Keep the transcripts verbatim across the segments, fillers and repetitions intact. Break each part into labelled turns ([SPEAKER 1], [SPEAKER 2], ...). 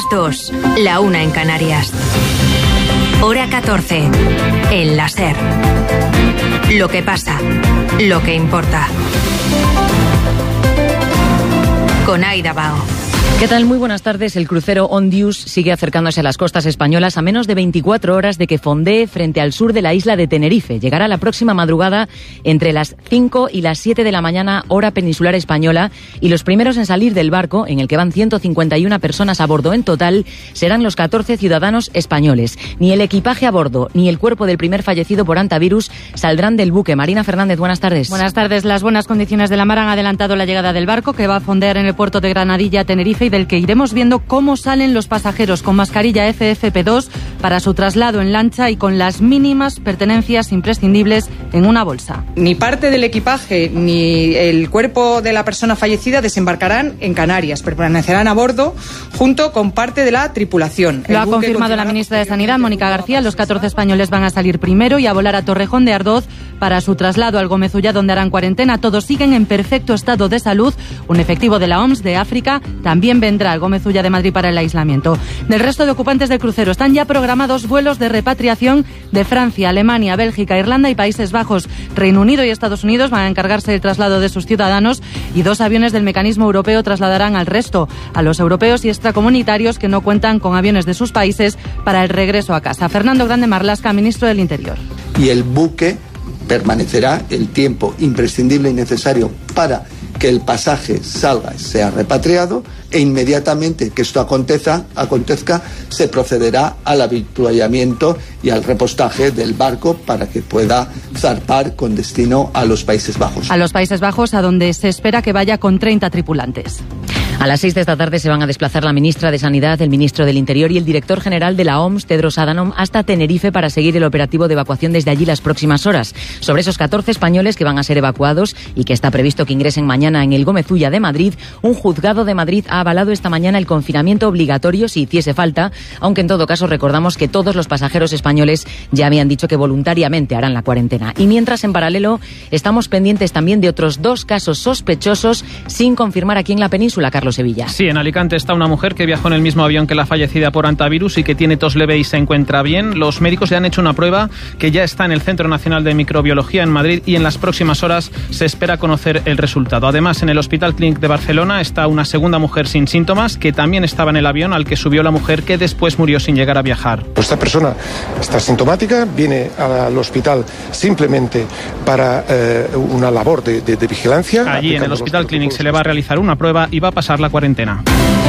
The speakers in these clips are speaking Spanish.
[SPEAKER 1] dos, la una en Canarias. Hora catorce, en la SER. Lo que pasa, lo que importa. Con Aida Bao.
[SPEAKER 2] ¿Qué tal? Muy buenas tardes. El crucero Ondius sigue acercándose a las costas españolas a menos de veinticuatro horas de que fondee frente al sur de la isla de Tenerife. Llegará la próxima madrugada entre las cinco y las siete de la mañana, hora peninsular española, y los primeros en salir del barco, en el que van ciento cincuenta y una personas a bordo en total, serán los catorce ciudadanos españoles. Ni el equipaje a bordo ni el cuerpo del primer fallecido por hantavirus saldrán del buque. Marina Fernández, buenas tardes.
[SPEAKER 3] Buenas tardes. Las buenas condiciones de la mar han adelantado la llegada del barco, que va a fondear en el puerto de Granadilla, Tenerife, y del que iremos viendo cómo salen los pasajeros con mascarilla F F P dos para su traslado en lancha y con las mínimas pertenencias imprescindibles en una bolsa.
[SPEAKER 4] Ni parte del equipaje ni el cuerpo de la persona fallecida desembarcarán en Canarias, permanecerán a bordo junto con parte de la tripulación.
[SPEAKER 3] Lo ha confirmado la ministra de Sanidad, Mónica García. Los catorce españoles van a salir primero y a volar a Torrejón de Ardoz para su traslado al Gomezullá, donde harán cuarentena. Todos siguen en perfecto estado de salud. Un efectivo de la O M S de África también vendrá al Gomezullá de Madrid para el aislamiento. Del resto de ocupantes del crucero están ya programados vuelos de repatriación de Francia, Alemania, Bélgica, Irlanda y Países Bajos. Reino Unido y Estados Unidos van a encargarse del traslado de sus ciudadanos y dos aviones del mecanismo europeo trasladarán al resto, a los europeos y extracomunitarios que no cuentan con aviones de sus países para el regreso a casa. Fernando Grande Marlaska, ministro del Interior.
[SPEAKER 5] Y el buque permanecerá el tiempo imprescindible y necesario para que el pasaje salga y sea repatriado, e inmediatamente que esto acontezca, acontezca se procederá al avituallamiento y al repostaje del barco para que pueda zarpar con destino a los Países Bajos.
[SPEAKER 3] A los Países Bajos, a donde se espera que vaya con treinta tripulantes.
[SPEAKER 2] A las seis de esta tarde se van a desplazar la ministra de Sanidad, el ministro del Interior y el director general de la O M S, Tedros Adhanom, hasta Tenerife para seguir el operativo de evacuación desde allí las próximas horas. Sobre esos catorce españoles que van a ser evacuados y que está previsto que ingresen mañana en el Gomezullá de Madrid, un juzgado de Madrid ha avalado esta mañana el confinamiento obligatorio si hiciese falta, aunque en todo caso recordamos que todos los pasajeros españoles ya habían dicho que voluntariamente harán la cuarentena. Y mientras, en paralelo, estamos pendientes también de otros dos casos sospechosos sin confirmar aquí en la península, Carlos Sevilla.
[SPEAKER 6] Sí, en Alicante está una mujer que viajó en el mismo avión que la fallecida por hantavirus y que tiene tos leve y se encuentra bien. Los médicos le han hecho una prueba que ya está en el Centro Nacional de Microbiología en Madrid y en las próximas horas se espera conocer el resultado. Además, en el Hospital Clínic de Barcelona está una segunda mujer sin síntomas que también estaba en el avión al que subió la mujer, que después murió sin llegar a viajar.
[SPEAKER 7] Esta persona está sintomática, viene al hospital simplemente para eh, una labor de, de, de vigilancia.
[SPEAKER 6] Allí en el Hospital Clínic se le va a realizar una prueba y va a pasar la cuarentena.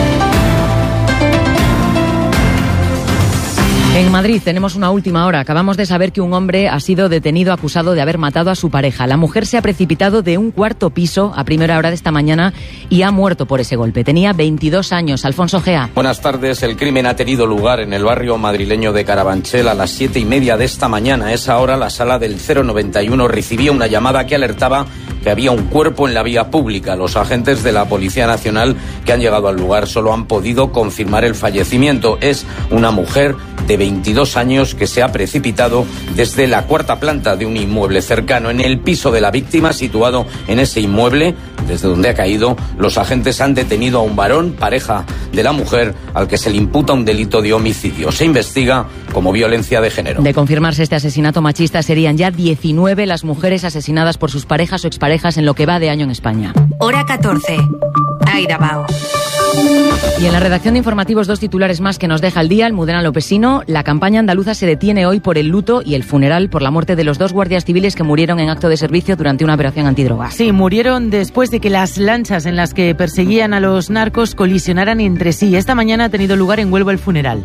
[SPEAKER 2] En Madrid tenemos una última hora. Acabamos de saber que un hombre ha sido detenido acusado de haber matado a su pareja. La mujer se ha precipitado de un cuarto piso a primera hora de esta mañana y ha muerto por ese golpe. Tenía veintidós años. Alfonso Gea.
[SPEAKER 8] Buenas tardes. El crimen ha tenido lugar en el barrio madrileño de Carabanchel a las siete y media de esta mañana. A esa hora la sala del cero noventa y uno recibía una llamada que alertaba que había un cuerpo en la vía pública. Los agentes de la Policía Nacional que han llegado al lugar solo han podido confirmar el fallecimiento. Es una mujer de veintidós años que se ha precipitado desde la cuarta planta de un inmueble cercano. En el piso de la víctima, situado en ese inmueble, desde donde ha caído, los agentes han detenido a un varón, pareja de la mujer, al que se le imputa un delito de homicidio. Se investiga como violencia de género.
[SPEAKER 2] De confirmarse este asesinato machista, serían ya diecinueve las mujeres asesinadas por sus parejas o exparejas en lo que va de año en España.
[SPEAKER 1] Hora catorce. Aida Bao.
[SPEAKER 2] Y en la redacción de informativos, dos titulares más que nos deja el día. Almudena Lopesino: la campaña andaluza se detiene hoy por el luto y el funeral por la muerte de los dos guardias civiles que murieron en acto de servicio durante una operación antidrogas.
[SPEAKER 9] Sí, murieron después de que las lanchas en las que perseguían a los narcos colisionaran entre sí. Esta mañana ha tenido lugar en Huelva el funeral.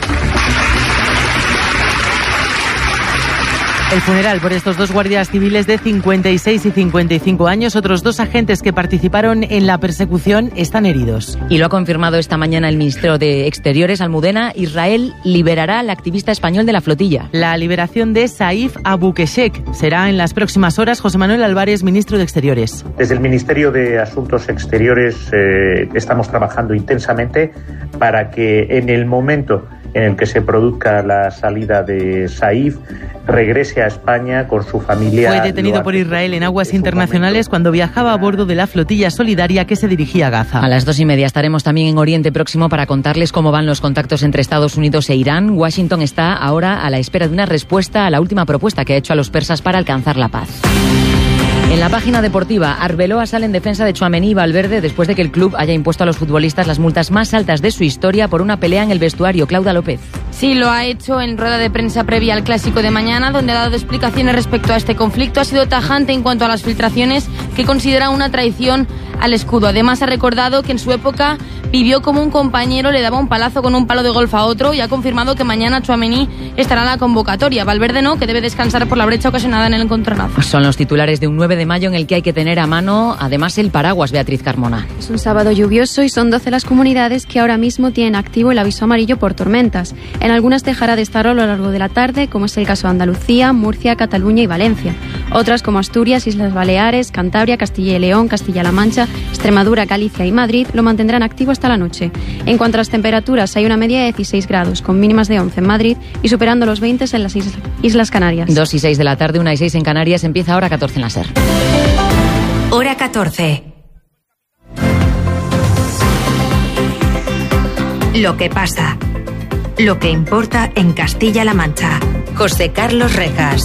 [SPEAKER 9] El funeral por estos dos guardias civiles de cincuenta y seis y cincuenta y cinco años. Otros dos agentes que participaron en la persecución están heridos.
[SPEAKER 2] Y lo ha confirmado esta mañana el ministro de Exteriores, Almudena. Israel liberará al activista español de la flotilla.
[SPEAKER 9] La liberación de Saif Abukeshek será en las próximas horas. José Manuel Álvarez, ministro de Exteriores.
[SPEAKER 10] Desde el Ministerio de Asuntos Exteriores eh, estamos trabajando intensamente para que en el momento en el que se produzca la salida de Saif, regrese a España con su familia.
[SPEAKER 9] Fue detenido por Israel en aguas internacionales cuando viajaba a bordo de la flotilla solidaria que se dirigía a Gaza.
[SPEAKER 2] A las dos y media estaremos también en Oriente Próximo para contarles cómo van los contactos entre Estados Unidos e Irán. Washington está ahora a la espera de una respuesta a la última propuesta que ha hecho a los persas para alcanzar la paz. En la página deportiva, Arbeloa sale en defensa de Tchouaméni y Valverde después de que el club haya impuesto a los futbolistas las multas más altas de su historia por una pelea en el vestuario. Claudia López.
[SPEAKER 11] Sí, lo ha hecho en rueda de prensa previa al Clásico de mañana, donde ha dado explicaciones respecto a este conflicto. Ha sido tajante en cuanto a las filtraciones que considera una traición al escudo. Además, ha recordado que en su época vivió como un compañero le daba un palazo con un palo de golf a otro y ha confirmado que mañana Tchouaméni estará en la convocatoria. Valverde no, que debe descansar por la brecha ocasionada en el encontronazo.
[SPEAKER 2] Son los titulares de un nueve de mayo en el que hay que tener a mano, además, el paraguas, Beatriz Carmona.
[SPEAKER 12] Es un sábado lluvioso y son doce las comunidades que ahora mismo tienen activo el aviso amarillo por tormentas. En algunas dejará de estar a lo largo de la tarde, como es el caso de Andalucía, Murcia, Cataluña y Valencia. Otras, como Asturias, Islas Baleares, Cantabria, Castilla y León, Castilla-La Mancha, Extremadura, Galicia y Madrid, lo mantendrán activo hasta la noche. En cuanto a las temperaturas, hay una media de dieciséis grados, con mínimas de once en Madrid y superando los veinte en las Islas, Islas Canarias.
[SPEAKER 2] dos y seis de la tarde, una y seis en Canarias, empieza ahora catorce en la SER.
[SPEAKER 1] Hora catorce. Lo que pasa. Lo que importa en Castilla-La Mancha. José Carlos Rejas.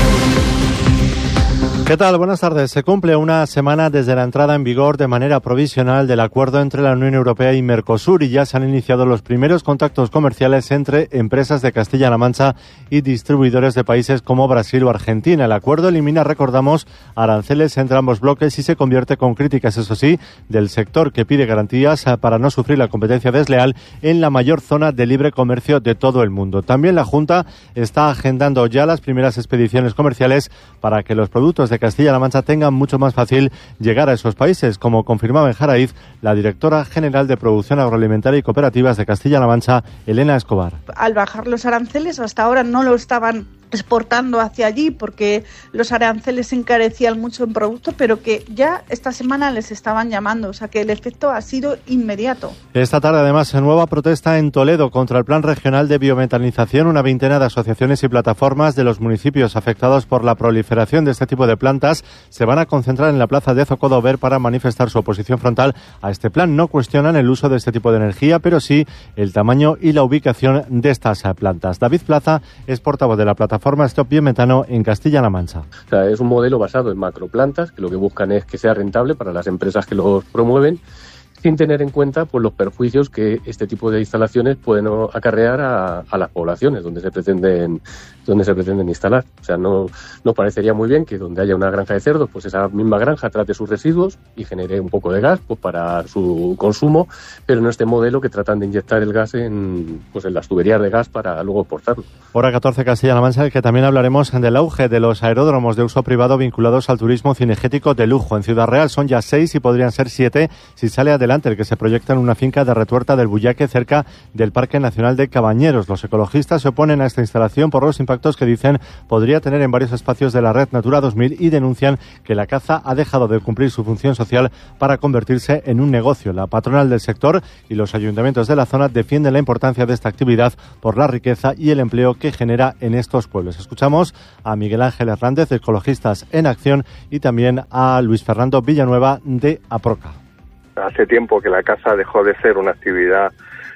[SPEAKER 13] ¿Qué tal? Buenas tardes. Se cumple una semana desde la entrada en vigor de manera provisional del acuerdo entre la Unión Europea y Mercosur y ya se han iniciado los primeros contactos comerciales entre empresas de Castilla-La Mancha y distribuidores de países como Brasil o Argentina. El acuerdo elimina, recordamos, aranceles entre ambos bloques y se convierte, con críticas, eso sí, del sector que pide garantías para no sufrir la competencia desleal, en la mayor zona de libre comercio de todo el mundo. También la Junta está agendando ya las primeras expediciones comerciales para que los productos de Castilla-La Mancha tengan mucho más fácil llegar a esos países, como confirmaba en Jaraíz la directora general de Producción Agroalimentaria y Cooperativas de Castilla-La Mancha, Elena Escobar.
[SPEAKER 14] Al bajar los aranceles, hasta ahora no lo estaban exportando hacia allí porque los aranceles se encarecían mucho en productos, pero que ya esta semana les estaban llamando, o sea que el efecto ha sido inmediato.
[SPEAKER 13] Esta tarde, además, nueva protesta en Toledo contra el Plan Regional de Biometanización. Una veintena de asociaciones y plataformas de los municipios afectados por la proliferación de este tipo de plantas se van a concentrar en la plaza de Zocodover para manifestar su oposición frontal a este plan. No cuestionan el uso de este tipo de energía, pero sí el tamaño y la ubicación de estas plantas. David Plaza es portavoz de la plataforma forma Stop Biometano en Castilla-La Mancha.
[SPEAKER 15] O sea, es un modelo basado en macroplantas que lo que buscan es que sea rentable para las empresas que los promueven, sin tener en cuenta pues los perjuicios que este tipo de instalaciones pueden acarrear a, a las poblaciones donde se pretenden donde se pretenden instalar. O sea, no nos parecería muy bien que donde haya una granja de cerdos, pues esa misma granja trate sus residuos y genere un poco de gas pues para su consumo, pero no este modelo que tratan de inyectar el gas en pues en las tuberías de gas para luego exportarlo.
[SPEAKER 13] Hora catorce, Castilla-La Mancha, el que también hablaremos del auge de los aeródromos de uso privado vinculados al turismo cinegético de lujo. En Ciudad Real son ya seis y podrían ser siete si sale adelante el que se proyecta en una finca de Retuerta del Bullaque, cerca del Parque Nacional de Cabañeros. Los ecologistas se oponen a esta instalación por los impactos que dicen podría tener en varios espacios de la red Natura dos mil y denuncian que la caza ha dejado de cumplir su función social para convertirse en un negocio. La patronal del sector y los ayuntamientos de la zona defienden la importancia de esta actividad por la riqueza y el empleo que genera en estos pueblos. Escuchamos a Miguel Ángel Hernández, de Ecologistas en Acción, y también a Luis Fernando Villanueva, de APROCA.
[SPEAKER 16] Hace tiempo que la caza dejó de ser una actividad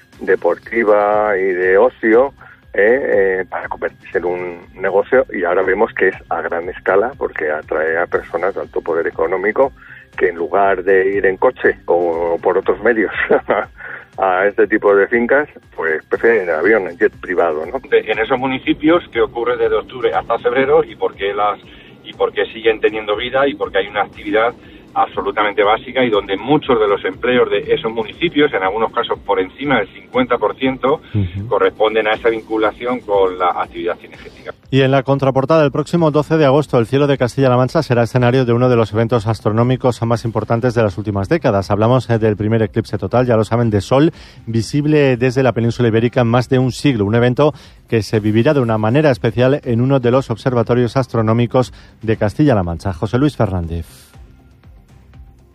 [SPEAKER 16] deportiva y de ocio eh, eh, para convertirse en un negocio, y ahora vemos que es a gran escala porque atrae a personas de alto poder económico que, en lugar de ir en coche o por otros medios a este tipo de fincas, pues prefieren el avión, el jet privado, ¿no?
[SPEAKER 17] En esos municipios, ¿qué ocurre desde octubre hasta febrero y por qué las y por qué siguen teniendo vida y por qué hay una actividad absolutamente básica y donde muchos de los empleos de esos municipios, en algunos casos por encima del cincuenta por ciento, uh-huh. corresponden a esa vinculación con la actividad cinegética?
[SPEAKER 13] Y en la contraportada, el próximo doce de agosto, el cielo de Castilla-La Mancha será escenario de uno de los eventos astronómicos más importantes de las últimas décadas. Hablamos del primer eclipse total, ya lo saben, de sol, visible desde la península ibérica en más de un siglo. Un evento que se vivirá de una manera especial en uno de los observatorios astronómicos de Castilla-La Mancha. José Luis Fernández.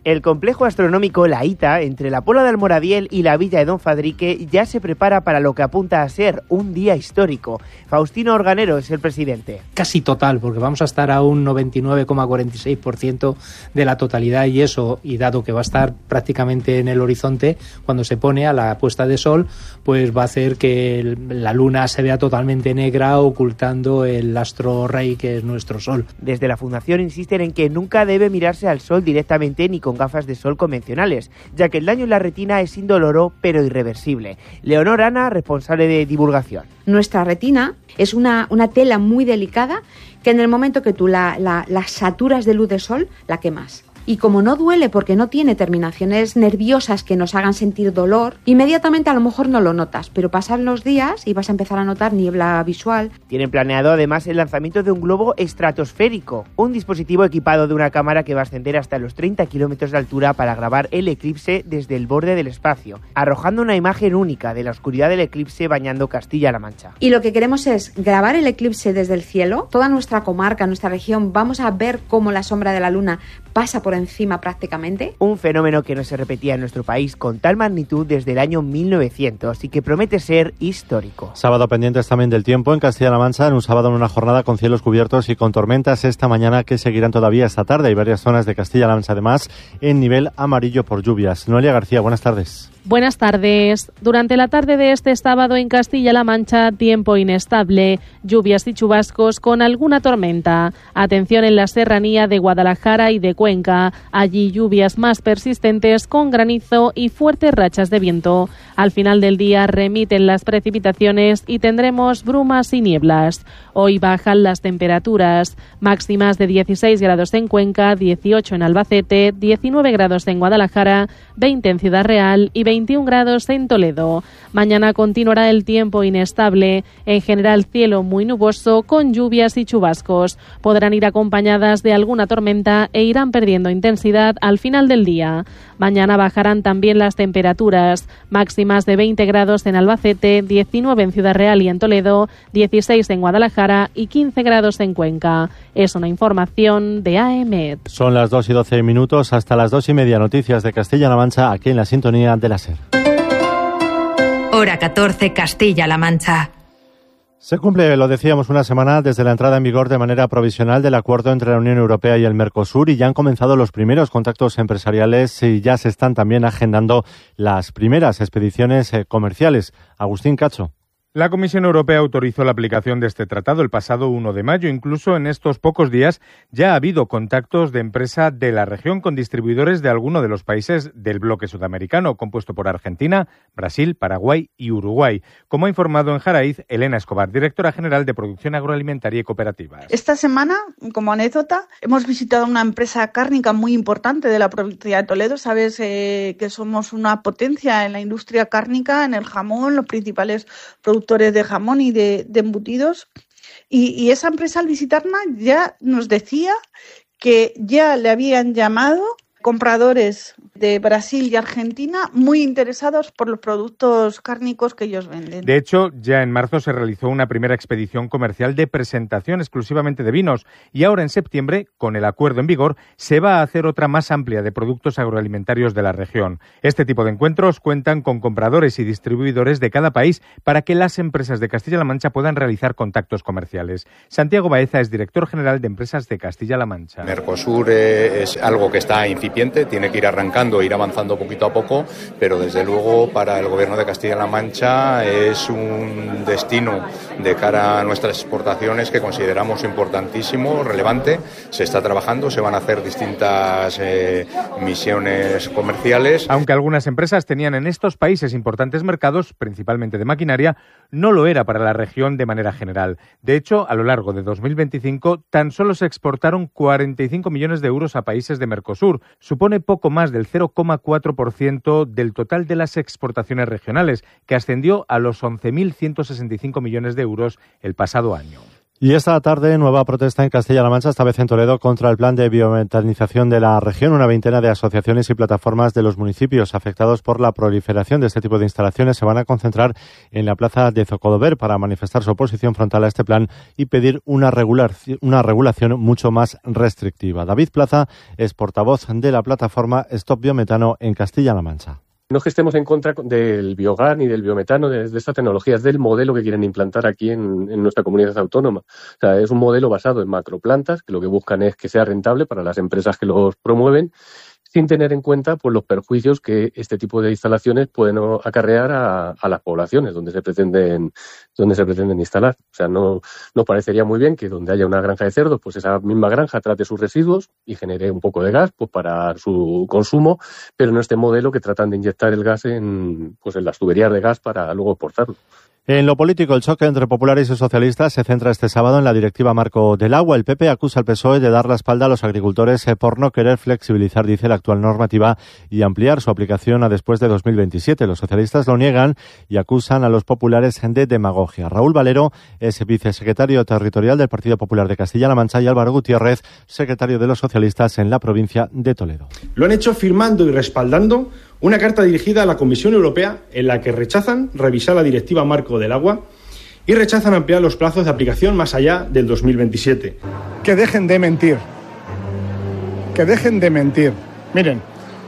[SPEAKER 18] El complejo astronómico La Hita, entre la Pola de Almoradiel y la Villa de Don Fadrique, ya se prepara para lo que apunta a ser un día histórico. Faustino Organero es el presidente.
[SPEAKER 19] Casi total, porque vamos a estar a un noventa y nueve coma cuarenta y seis por ciento de la totalidad, y eso, y dado que va a estar prácticamente en el horizonte, cuando se pone a la puesta de sol, pues va a hacer que la luna se vea totalmente negra, ocultando el astro rey que es nuestro sol.
[SPEAKER 18] Desde la Fundación insisten en que nunca debe mirarse al sol directamente ni con gafas de sol convencionales, ya que el daño en la retina es indoloro pero irreversible. Leonor Ana, responsable de divulgación.
[SPEAKER 20] Nuestra retina es una, una tela muy delicada que en el momento que tú la, la, la saturas de luz de sol, la quemas. Y como no duele porque no tiene terminaciones nerviosas que nos hagan sentir dolor, inmediatamente a lo mejor no lo notas, pero pasan los días y vas a empezar a notar niebla visual.
[SPEAKER 18] Tienen planeado además el lanzamiento de un globo estratosférico, un dispositivo equipado de una cámara que va a ascender hasta los treinta kilómetros de altura para grabar el eclipse desde el borde del espacio, arrojando una imagen única de la oscuridad del eclipse bañando Castilla-La Mancha.
[SPEAKER 20] Y lo que queremos es grabar el eclipse desde el cielo, toda nuestra comarca, nuestra región, vamos a ver cómo la sombra de la luna pasa por encima prácticamente.
[SPEAKER 18] Un fenómeno que no se repetía en nuestro país con tal magnitud desde el año mil novecientos y que promete ser histórico.
[SPEAKER 13] Sábado pendientes también del tiempo en Castilla-La Mancha, en un sábado en una jornada con cielos cubiertos y con tormentas esta mañana que seguirán todavía esta tarde. Hay varias zonas de Castilla-La Mancha además en nivel amarillo por lluvias. Noelia García, buenas tardes.
[SPEAKER 21] Buenas tardes. Durante la tarde de este sábado en Castilla-La Mancha, tiempo inestable, lluvias y chubascos con alguna tormenta. Atención en la serranía de Guadalajara y de Cuenca. Allí lluvias más persistentes con granizo y fuertes rachas de viento. Al final del día remiten las precipitaciones y tendremos brumas y nieblas. Hoy bajan las temperaturas, máximas de dieciséis grados en Cuenca, dieciocho en Albacete, diecinueve grados en Guadalajara, veinte en Ciudad Real y veintiún grados en Toledo. Mañana continuará el tiempo inestable, en general cielo muy nuboso con lluvias y chubascos. Podrán ir acompañadas de alguna tormenta e irán perdiendo intensidad al final del día. Mañana bajarán también las temperaturas, máximas de veinte grados en Albacete, diecinueve en Ciudad Real y en Toledo, dieciséis en Guadalajara y quince grados en Cuenca. Es una información de A E M E T.
[SPEAKER 13] Son las dos y doce minutos, hasta las dos y media noticias de Castilla-La Mancha aquí en la sintonía de la SER.
[SPEAKER 1] Hora catorce, Castilla-La Mancha.
[SPEAKER 13] Se cumple, lo decíamos, una semana desde la entrada en vigor de manera provisional del acuerdo entre la Unión Europea y el Mercosur, y ya han comenzado los primeros contactos empresariales y ya se están también agendando las primeras expediciones comerciales. Agustín Cacho.
[SPEAKER 22] La Comisión Europea autorizó la aplicación de este tratado el pasado uno de mayo. Incluso en estos pocos días ya ha habido contactos de empresa de la región con distribuidores de alguno de los países del bloque sudamericano, compuesto por Argentina, Brasil, Paraguay y Uruguay. Como ha informado en Jaraiz, Elena Escobar, directora general de Producción Agroalimentaria y Cooperativas.
[SPEAKER 14] Esta semana, como anécdota, hemos visitado una empresa cárnica muy importante de la provincia de Toledo. Sabes eh, que somos una potencia en la industria cárnica, en el jamón, los principales productores de jamón y de, de embutidos, y, y esa empresa al visitarla ya nos decía que ya le habían llamado compradores de Brasil y Argentina muy interesados por los productos cárnicos que ellos venden.
[SPEAKER 22] De hecho, ya en marzo se realizó una primera expedición comercial de presentación exclusivamente de vinos, y ahora en septiembre, con el acuerdo en vigor, se va a hacer otra más amplia de productos agroalimentarios de la región. Este tipo de encuentros cuentan con compradores y distribuidores de cada país para que las empresas de Castilla-La Mancha puedan realizar contactos comerciales. Santiago Baeza es director general de Empresas de Castilla-La Mancha.
[SPEAKER 23] Mercosur eh, es algo que está incipiente, tiene que ir arrancando, ir avanzando poquito a poco, pero desde luego para el Gobierno de Castilla-La Mancha es un destino de cara a nuestras exportaciones que consideramos importantísimo, relevante. Se está trabajando, se van a hacer distintas eh, misiones comerciales.
[SPEAKER 22] Aunque algunas empresas tenían en estos países importantes mercados, principalmente de maquinaria, no lo era para la región de manera general. De hecho, a lo largo de dos mil veinticinco, tan solo se exportaron cuarenta y cinco millones de euros a países de Mercosur. Supone poco más del cero coma cuatro por ciento del total de las exportaciones regionales, que ascendió a los once mil ciento sesenta y cinco millones de euros el pasado año.
[SPEAKER 13] Y esta tarde, nueva protesta en Castilla-La Mancha, esta vez en Toledo, contra el plan de biometanización de la región. Una veintena de asociaciones y plataformas de los municipios afectados por la proliferación de este tipo de instalaciones se van a concentrar en la plaza de Zocodover para manifestar su oposición frontal a este plan y pedir una, regular, una regulación mucho más restrictiva. David Plaza es portavoz de la plataforma Stop Biometano en Castilla-La Mancha.
[SPEAKER 15] No es que estemos en contra del biogás ni del biometano, de, de esta tecnología, es del modelo que quieren implantar aquí en, en nuestra comunidad autónoma. O sea, es un modelo basado en macroplantas, que lo que buscan es que sea rentable para las empresas que los promueven, sin tener en cuenta pues los perjuicios que este tipo de instalaciones pueden acarrear a, a las poblaciones donde se pretenden donde se pretenden instalar. O sea, no nos parecería muy bien que donde haya una granja de cerdos, pues esa misma granja trate sus residuos y genere un poco de gas pues para su consumo, pero no este modelo que tratan de inyectar el gas en pues en las tuberías de gas para luego exportarlo.
[SPEAKER 13] En lo político, el choque entre populares y socialistas se centra este sábado en la Directiva Marco del Agua. El P P acusa al P S O E de dar la espalda a los agricultores por no querer flexibilizar, dice, la actual normativa y ampliar su aplicación a después de dos mil veintisiete. Los socialistas lo niegan y acusan a los populares de demagogia. Raúl Valero es vicesecretario territorial del Partido Popular de Castilla-La Mancha y Álvaro Gutiérrez, secretario de los socialistas en la provincia de Toledo.
[SPEAKER 3] Lo han hecho firmando y respaldando una carta dirigida a la Comisión Europea en la que rechazan revisar la Directiva Marco del Agua y rechazan ampliar los plazos de aplicación más allá del dos mil veintisiete.
[SPEAKER 4] Que dejen de mentir. Que dejen de mentir. Miren,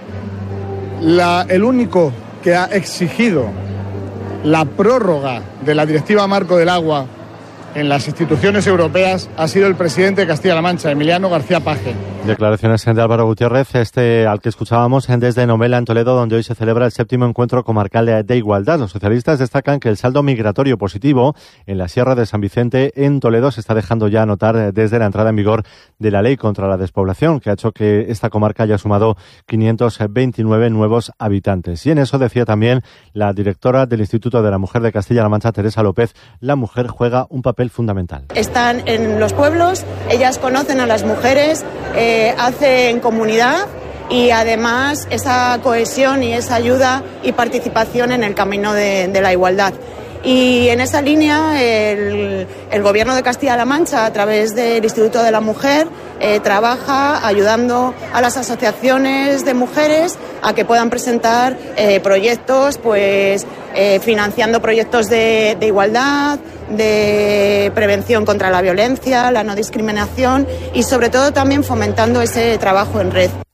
[SPEAKER 4] la, el único que ha exigido la prórroga de la Directiva Marco del Agua en las instituciones europeas ha sido el presidente de Castilla-La Mancha, Emiliano García Paje.
[SPEAKER 13] Declaraciones de Álvaro Gutiérrez, este al que escuchábamos desde Novela en Toledo, donde hoy se celebra el séptimo encuentro comarcal de igualdad. Los socialistas destacan que el saldo migratorio positivo en la Sierra de San Vicente en Toledo se está dejando ya notar desde la entrada en vigor de la ley contra la despoblación, que ha hecho que esta comarca haya sumado quinientos veintinueve nuevos habitantes. Y en eso decía también la directora del Instituto de la Mujer de Castilla-La Mancha, Teresa López, la mujer juega un papel fundamental.
[SPEAKER 5] Están en los pueblos, ellas conocen a las mujeres, eh, hacen comunidad y además esa cohesión y esa ayuda y participación en el camino de, de la igualdad. Y en esa línea el, el Gobierno de Castilla-La Mancha, a través del Instituto de la Mujer, eh, trabaja ayudando a las asociaciones de mujeres a que puedan presentar eh, proyectos, pues eh, financiando proyectos de, de igualdad, de prevención contra la violencia, la no discriminación y sobre todo también fomentando ese trabajo en red.